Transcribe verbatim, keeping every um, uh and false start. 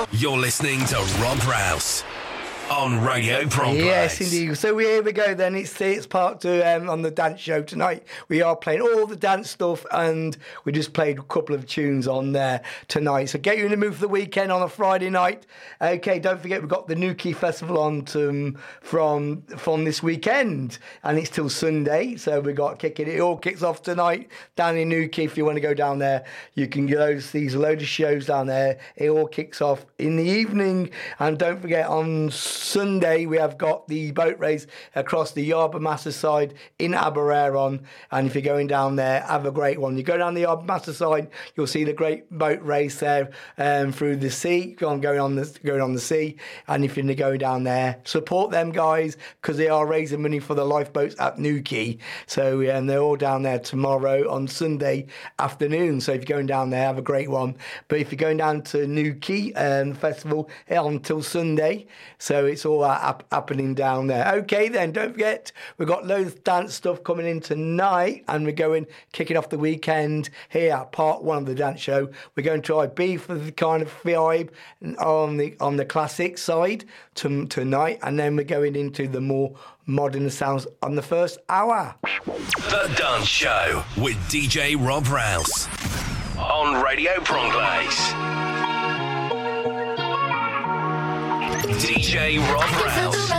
You're listening to Rob Rouse on Radio Prom Yes, Place. indeed. So we, here we go then. It's it's part two um, on the dance show tonight. We are playing all the dance stuff, and we just played a couple of tunes on there tonight. So get you in the mood for the weekend on a Friday night. Okay, don't forget we've got the Newquay Festival on to, from from this weekend, and it's till Sunday. So we got kicking. It all kicks off tonight down in Newquay. If you want to go down there, you can go see a load of shows down there. It all kicks off in the evening, and don't forget on Sunday we have got the boat race across the Yarber Master side in Aberavon, and if you're going down there, have a great one. You go down the Yarber Master side, you'll see the great boat race there um, through the sea, going on the going on the sea. And if you're going down there, support them guys because they are raising money for the lifeboats at Newquay. So um, they're all down there tomorrow on Sunday afternoon. So if you're going down there, have a great one. But if you're going down to Newquay um, Festival until Sunday, so it's all uh, happening down there. Okay, then don't forget we've got loads of dance stuff coming in tonight, and we're going kicking off the weekend here at part one of the dance show. We're going to try B for the kind of vibe on the on the classic side to, tonight, and then we're going into the more modern sounds on the first hour. The Dance Show with D J Rob Rouse on Radio Prom Place. D J Rob Rouse.